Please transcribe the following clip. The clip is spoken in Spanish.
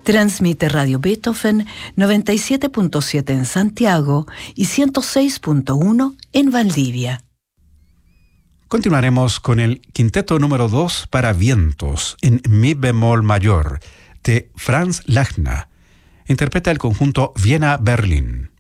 Transmite Radio Beethoven 97.7 en Santiago y 106.1 en Valdivia. Continuaremos con el quinteto número 2 para vientos en mi bemol mayor de Franz Lachner. Interpreta el conjunto Viena-Berlín.